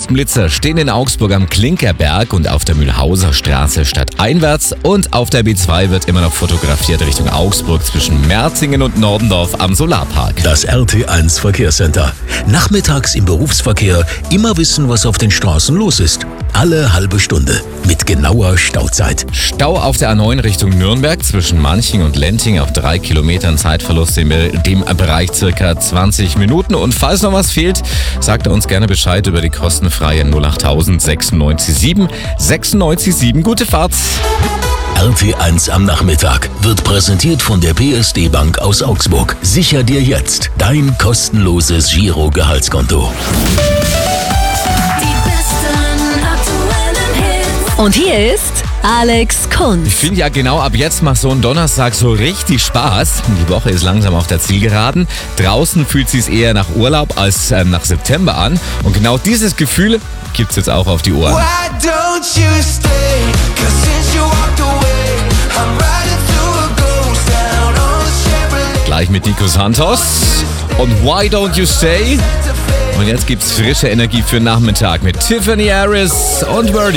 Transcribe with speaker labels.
Speaker 1: ersten Blitzer stehen in Augsburg am Klinkerberg und auf der Mühlhauser Straße stadteinwärts. Und auf der B2 wird immer noch fotografiert Richtung Augsburg zwischen Merzingen und Nordendorf am Solarpark.
Speaker 2: Das RT1 Verkehrscenter. Nachmittags im Berufsverkehr immer wissen, was auf den Straßen los ist. Alle halbe Stunde mit genauer Stauzeit.
Speaker 1: Stau auf der A9 Richtung Nürnberg zwischen Manching und Lenting auf 3 Kilometern. Zeitverlust in dem Bereich circa 20 Minuten. Und falls noch was fehlt, sagt er uns gerne Bescheid über die kostenfreie 08000 967 967. Gute Fahrt!
Speaker 2: RT1 am Nachmittag wird präsentiert von der PSD Bank aus Augsburg. Sicher dir jetzt dein kostenloses Giro-Gehaltskonto.
Speaker 3: Und hier ist Alex Kunz.
Speaker 1: Ich finde ja genau ab jetzt macht so ein Donnerstag so richtig Spaß. Die Woche ist langsam auf der Zielgeraden. Draußen fühlt sich's eher nach Urlaub als nach September an. Und genau dieses Gefühl gibt's jetzt auch auf die Ohren. Gleich mit Nico Santos und Why Don't You Stay? Und jetzt gibt's frische Energie für Nachmittag mit Tiffany Harris und Verdi.